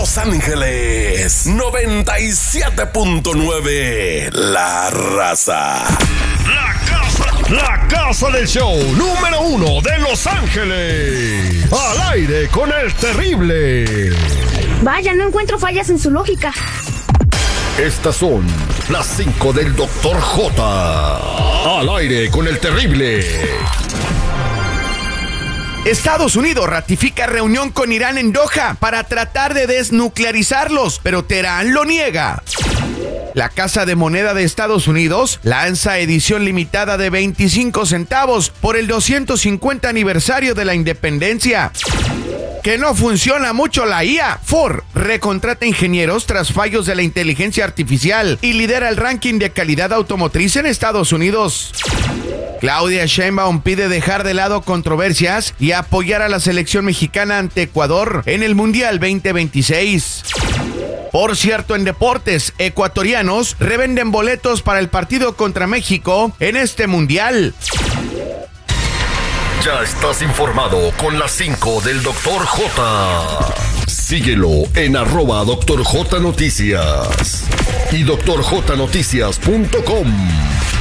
Los Ángeles 97.9. La Raza. La casa del show número 1 de Los Ángeles. Al aire con el terrible. Vaya, no encuentro fallas en su lógica. Estas son las 5 del Dr. J. Al aire con el terrible. Estados Unidos ratifica reunión con Irán en Doha para tratar de desnuclearizarlos, pero Teherán lo niega. La Casa de Moneda de Estados Unidos lanza edición limitada de 25 centavos por el 250 aniversario de la independencia. Que no funciona mucho la IA. Ford recontrata ingenieros tras fallos de la inteligencia artificial y lidera el ranking de calidad automotriz en Estados Unidos. Claudia Sheinbaum pide dejar de lado controversias y apoyar a la selección mexicana ante Ecuador en el Mundial 2026. Por cierto, en deportes, ecuatorianos revenden boletos para el partido contra México en este Mundial. Ya estás informado con las 5 del Dr. J. Síguelo en @Dr. J Noticias y drjnoticias.com.